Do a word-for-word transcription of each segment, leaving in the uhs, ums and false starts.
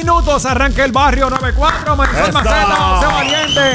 minutos, arranca el barrio noventa y cuatro. Marisol Maceta, José Valiente.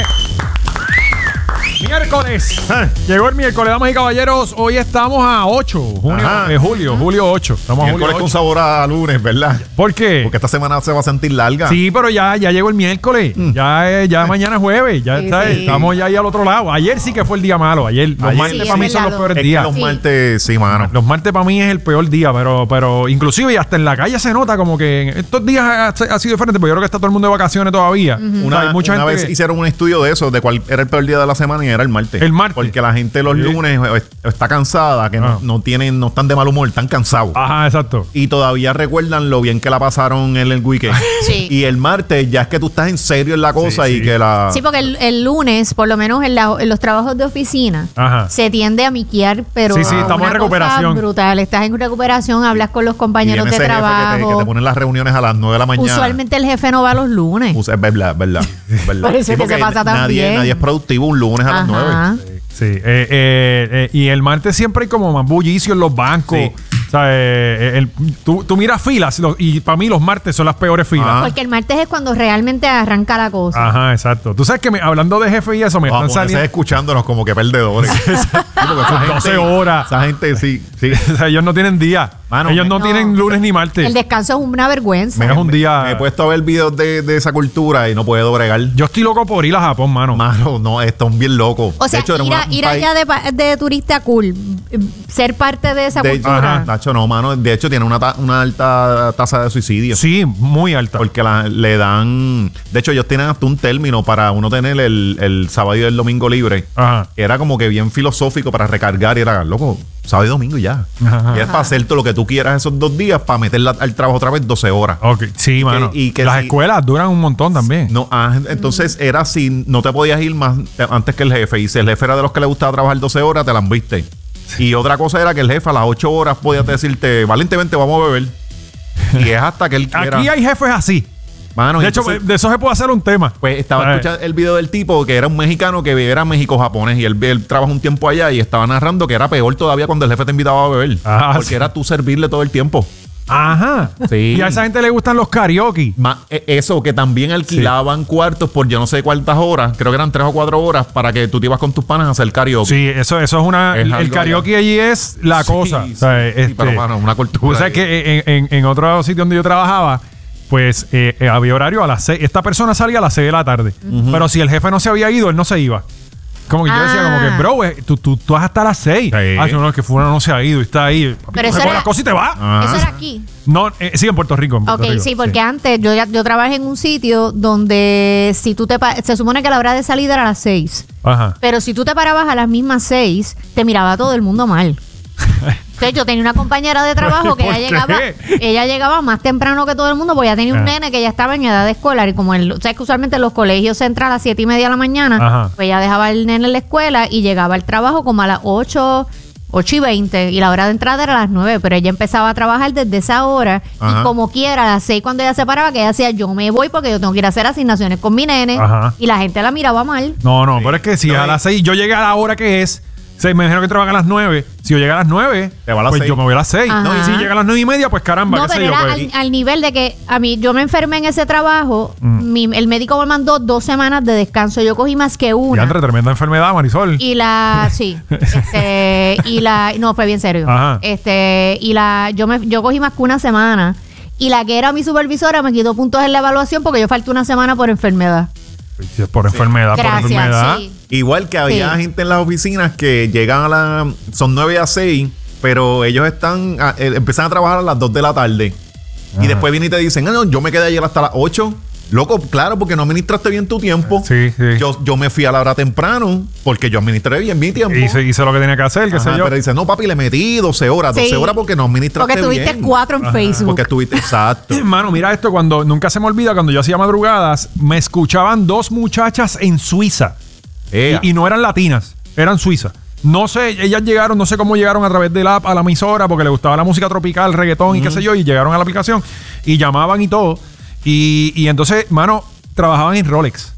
Miércoles. Llegó el miércoles, damas y caballeros. Hoy estamos a ocho junio, eh, julio, julio ocho. Estamos a miércoles julio con sabor a lunes, ¿verdad? ¿Por qué? Porque esta semana se va a sentir larga. Sí, pero ya, ya llegó el miércoles. Mm. Ya, eh, ya mañana es jueves. Ya sí, está, sí. Estamos ya ahí al otro lado. Ayer sí que fue el día malo. Ayer, los Ayer martes sí, para mí son los peores días. Los sí. martes, sí, mano. Los martes para mí es el peor día, pero, pero inclusive y hasta en la calle se nota como que en estos días ha, ha sido diferente, porque yo creo que está todo el mundo de vacaciones todavía. Uh-huh. O sea, hay Una, mucha una gente vez que... hicieron un estudio de eso, de cuál era el peor día de la semana y era el martes. El martes. Porque la gente los Sí. lunes está cansada, que Ah. no, no tienen, no están de mal humor, están cansados. Ajá, exacto. Y todavía recuerdan lo bien que la pasaron en el weekend. Sí. Y el martes ya es que tú estás en serio en la cosa Sí, y sí. que la... Sí, porque el, el lunes, por lo menos en, la- en los trabajos de oficina, Ajá. se tiende a miquear, pero Sí, sí, a estamos una en recuperación. cosa brutal. Estás en recuperación, hablas con los y compañeros viene de ese jefe que te, que trabajo. te ponen las reuniones a las nueve de la mañana. Usualmente el jefe no va los lunes. Us- Es verdad, es verdad. es verdad. Por eso es que porque se pasa tan nadie, bien. nadie es productivo un lunes a las Ajá. nueve. Sí, eh, eh, eh, y el martes siempre hay como más bullicio en los bancos. Sí. O sea, eh, el- tú, tú miras filas lo- y para mí los martes son las peores filas. Ah. Porque el martes es cuando realmente arranca la cosa. Ajá, exacto. Tú sabes que me- hablando de jefe y eso, me Vamos a están ponerse saliendo... escuchándonos como que perdedores. Sí, porque esa gente- doce horas. Esa gente sí, sí. O sea, ellos no tienen día. Mano, ellos no, no. tienen lunes ni martes. El descanso es una vergüenza. Me- es un día- Me he puesto a ver videos de, de esa cultura y no puedo bregar. Yo estoy loco por ir a Japón, mano. Mano, no, están bien locos. O sea, de hecho, era ir, una- a- un ir país allá de, pa- de turista cool, ser parte de esa de- cultura. Ajá, Nacho, no, mano. De hecho, tiene una, ta- una alta tasa de suicidio. Sí, muy alta. Porque la- le dan... De hecho, ellos tienen hasta un término para uno tener el, el sábado y el domingo libre. Ajá. Era como que bien filosófico para recargar y era, loco, sábado y domingo y ya. Ajá. Y es para hacer todo lo que tú quieras esos dos días para meterla al trabajo otra vez doce horas. Ok, sí, mano. y que Las si- escuelas duran un montón también. No, ah, entonces era así, no te podías ir más te- antes que el jefe. Y si el jefe era de los que le gustaba trabajar doce horas, te las viste. Y otra cosa era que el jefe a las ocho horas podía decirte, valientemente vamos a beber. Y es hasta que él quiera. Aquí hay jefes así. Mano, De y hecho, entonces, de eso se puede hacer un tema. pues estaba ¿Sabes? escuchando el video del tipo que era un mexicano que era México-japonés y él, él trabajó un tiempo allá y estaba narrando que era peor todavía cuando el jefe te invitaba a beber. Ah, porque sí. era tú servirle todo el tiempo. Ajá. Sí. Y a esa gente le gustan los karaoke. Ma- eh, eso, que también alquilaban cuartos por yo no sé cuántas horas, creo que eran tres o cuatro horas, para que tú te ibas con tus panas a hacer karaoke. Sí, eso, eso es una. Es el algo karaoke allá. allí es la Sí, cosa. sí, O sea, sí, este, pero, mano, una cultura O sea, ahí. que en, en- en otro sitio donde yo trabajaba, pues eh, eh, había horario a las seis. Esta persona salía a las seis de la tarde. Pero si el jefe no se había ido, él no se iba. Como que yo decía, como que, Ah. bro, eh, tú, tú, tú vas hasta las seis. Sí. Ah, no, es que fulano no se ha ido y está ahí. Pero eso Recoge era- las cosas y te va. Ah. Eso era aquí. No, eh, sí, en Puerto Rico. En Puerto Ok, Rico, sí, porque antes yo, ya- yo trabajé en un sitio donde si tú te pa- se supone que la hora de salida era a las seis. Ajá. Pero si tú te parabas a las mismas seis, te miraba todo el mundo mal. Entonces yo tenía una compañera de trabajo que ¿Por ella qué? llegaba, ella llegaba más temprano que todo el mundo, porque ya tenía un Ah. nene que ya estaba en edad escolar. Y como el, o sea, que usualmente los colegios se entran a las siete y media de la mañana, Ajá. pues ella dejaba el nene en la escuela y llegaba al trabajo como a las ocho, ocho y veinte. Y la hora de entrada era a las nueve, pero ella empezaba a trabajar desde esa hora. Ajá. Y como quiera, a las seis cuando ella se paraba, que ella decía, yo me voy porque yo tengo que ir a hacer asignaciones con mi nene. Ajá. Y la gente la miraba mal. No, no, pero es que si No, a y- las seis yo llegué a la hora que es, se me dijeron que trabajan a las nueve. Si yo llegué a las nueve, Te va a las pues seis. yo me voy a las seis. Ajá. No, y si llega a las nueve y media, pues caramba, No, qué sé pero yo. era Pues. al, al nivel de que a mí, yo me enfermé en ese trabajo, Mm. mi- el médico me mandó dos semanas de descanso, yo cogí más que Y una. entre tremenda enfermedad, Marisol. Y la, sí, este, y la, no, fue bien serio. Ajá. Este, y la, yo me, yo cogí más que una semana. Y la que era mi supervisora me quitó puntos en la evaluación porque yo falté una semana por enfermedad. Por enfermedad, por Gracias, enfermedad. sí. Igual que había Sí. gente en las oficinas que llegan a la... Son nueve a seis, pero ellos están... a- eh, empiezan a trabajar a las dos de la tarde. Ajá. Y después vienen y te dicen, ah, no, yo me quedé ayer hasta las ocho. Loco, claro, porque no administraste bien tu tiempo. Sí, sí. Yo, yo me fui a la hora temprano porque yo administré bien mi tiempo. Hice, hice lo que tenía que hacer, qué Ajá, sé yo. pero dice, no, papi, le metí doce horas, Sí. doce horas porque no administraste Porque tuviste bien. cuatro en Facebook. Porque estuviste, exacto. Hermano, mira esto, cuando nunca se me olvida, cuando yo hacía madrugadas, me escuchaban dos muchachas en Suiza. Ea. Y, y no eran latinas, eran suizas. No sé, ellas llegaron, no sé cómo llegaron a través de la app a la emisora porque les gustaba la música tropical, reggaetón y qué sé yo, y llegaron a la aplicación y llamaban y todo. Y, y entonces, mano, trabajaban en Rolex.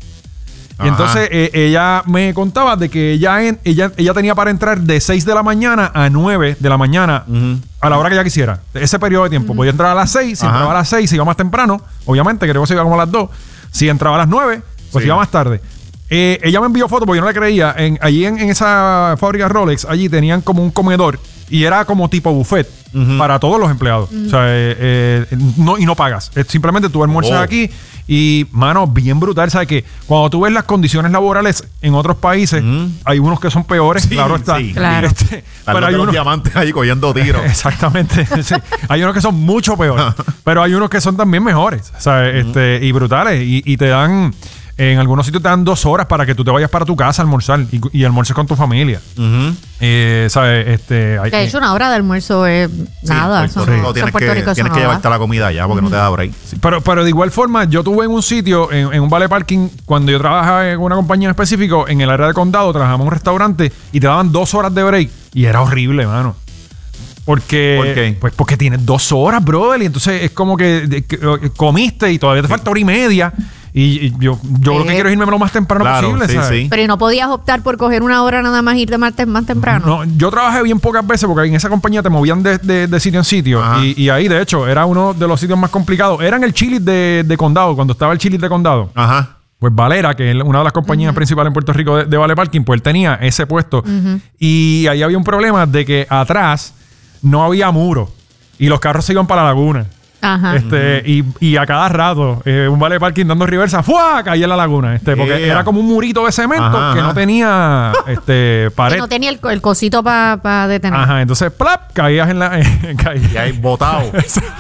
Y Ajá. entonces eh, ella me contaba de que ella, en, ella, ella tenía para entrar de seis de la mañana a nueve de la mañana Ujú. a la hora que ella quisiera. Ese periodo de tiempo. Podía entrar a las seis. Si Ajá. entraba a las seis, se iba más temprano. Obviamente, creo que se iba como a las dos. Si entraba a las nueve, pues Sí. iba más tarde. Eh, ella me envió fotos porque yo no le creía. En, allí en, en esa fábrica Rolex, allí tenían como un comedor y era como tipo buffet Ujú. para todos los empleados. O sea, eh, eh, no, y no pagas. Es simplemente tú almuerzas Oh. aquí y, mano, bien brutal. ¿Sabes qué? Cuando tú ves las condiciones laborales en otros países, Mm. hay unos que son peores, Sí, claro está. sí. Claro. Este, Tal pero vez hay de los unos... diamantes ahí cogiendo tiros. Exactamente. Sí. Hay unos que son mucho peores, pero hay unos que son también mejores, ¿sabes? Este, y brutales. Y, y te dan, en algunos sitios te dan dos horas para que tú te vayas para tu casa a almorzar y, y almuerces con tu familia. Ujú. Eh, ¿Sabes? Este, hay- De hecho, una hora de almuerzo es nada. Puerto Eso no- Rico eso tienes en Puerto que, Rico eso tienes no que va. llevarte la comida ya porque no te da break. Pero, pero de igual forma, yo tuve en un sitio, en, en un vale parking, cuando yo trabajaba en una compañía en específico, en el área de condado, trabajamos en un restaurante y te daban dos horas de break y era horrible, mano. Porque, ¿Por qué? Pues porque tienes dos horas, brother, y entonces es como que, de- que, eh, comiste y todavía te falta hora y media. Y, y yo, yo lo que Eh, quiero es irme lo más temprano Claro, posible, sí, ¿sabes? sí. Pero ¿y no podías optar por coger una hora nada más y irte más, más temprano? No, yo trabajé bien pocas veces porque en esa compañía te movían de, de- de sitio en sitio. Ajá. Y, y ahí, de hecho, era uno de los sitios más complicados. Era en el Chili's de, de Condado, cuando estaba el Chili's de Condado. Ajá. Pues Valera, que es una de las compañías principales en Puerto Rico de, de Vale Parking, pues él tenía ese puesto. Y ahí había un problema de que atrás no había muro. Y los carros se iban para la laguna. Ajá. Este, y, y a cada rato, eh, un vale parking dando reversa, ¡fua! Caía en la laguna. Este, porque Yeah. era como un murito de cemento Ajá, que ajá. no tenía este, Que pared. no tenía el, el cosito para detener. Ajá, entonces, ¡plap! Caías en la. caías. Y ahí botado.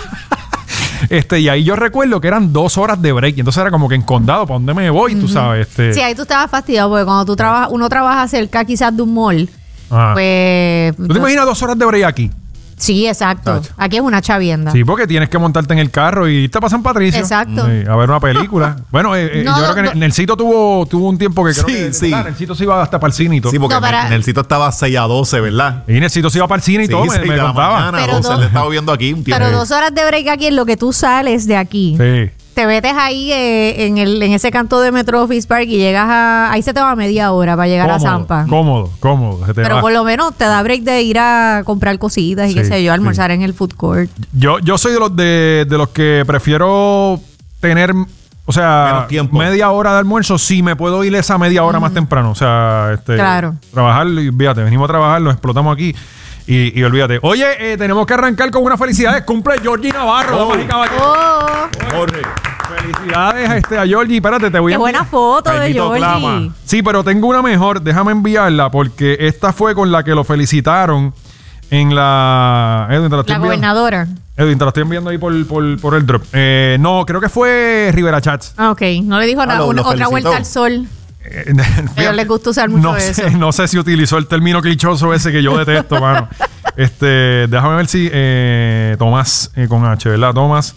Este, y ahí yo recuerdo que eran dos horas de break. Y entonces era como que en condado, ¿para dónde me voy? Tú sabes. Este, Sí, ahí tú estabas fastidiado porque cuando tú trabajas, uno trabaja cerca quizás de un mall, ajá. pues... ¿Tú te imaginas dos horas de break aquí? Sí, exacto. Tacho. Aquí es una chavienda. Sí, porque tienes que montarte en el carro y irte para San Patricio. Exacto. Sí, a ver una película. Bueno, eh, eh, No, yo creo que no. en el sitio tuvo, tuvo un tiempo que creo Sí, que sí. ¿verdad? Nelsito se iba hasta para el cine y todo. Sí, porque No, para- en el sitio estaba seis a doce, ¿verdad? Y Nelsito se iba para el cine y Sí, todo, me, seis me de la contaba. mañana, Pero doce, dos- le estaba viendo aquí un tiempo. Pero dos horas de break aquí en lo que tú sales de aquí. Sí. Te metes ahí eh, en, el, en ese canto de Metro Office Park y llegas a... Ahí se te va media hora para llegar a Cómodo, Zampa. Cómodo, cómodo. Se te Pero va. por lo menos te da break de ir a comprar cositas y qué Sí, sé yo, almorzar sí. en el food court. Yo, yo soy de los de, de los que prefiero tener, o sea, Menos tiempo. media hora de almuerzo si me puedo ir esa media hora más temprano. O sea, este, Claro. trabajar, y fíjate, venimos a trabajar, lo explotamos aquí. Y, y olvídate. Oye, eh, tenemos que arrancar con unas felicidades. Cumple Georgie Navarro. Oh. damas y caballeros. ¡Oh! Jorge. Felicidades este, a Georgie. Espérate, te voy ¡Qué a buena foto de Caimito clama. Georgie! Sí, pero tengo una mejor. Déjame enviarla porque esta fue con la que lo felicitaron en la... Edwin, te la estoy La enviando. gobernadora. Edwin, te la estoy enviando ahí por, por, por el drop. Eh, no, creo que fue Rivera Chats. Ah, ok. No le dijo nada. lo- una- lo otra felicitó. vuelta al sol. Eh, A ellos les gusta usar mucho no eso. Sé, no sé si utilizó el término clichoso ese que yo detesto, mano. Este, déjame ver si eh, Tomás eh, con H, ¿verdad? Tomás.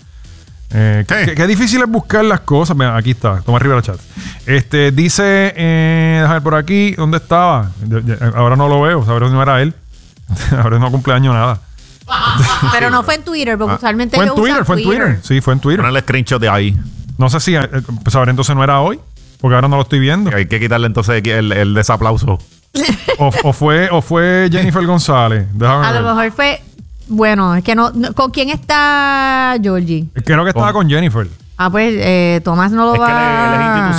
Eh, ¿Qué? qué, qué difícil es buscar las cosas. Mira, aquí está, Tomás Rivera Chat. Este, dice, eh, déjame ver por aquí, ¿dónde estaba? De- de- ahora no lo veo, ahora no era él. Ahora no cumpleaños nada. Pero no fue en Twitter, porque usualmente Fue en ellos usan Twitter, fue en Twitter. Sí, fue en Twitter. Ponle el screenshot de ahí. No sé si, eh, pues ahora entonces no era hoy, porque ahora no lo estoy viendo. Hay que quitarle entonces el, el desaplauso. O, o fue, o fue Jennifer González. Déjame A ver. lo mejor fue... Bueno, es que no... no- ¿Con quién está Georgie? Creo que estaba Con- con Jennifer. Ah, pues eh, Tomás no lo Es que va... él, él es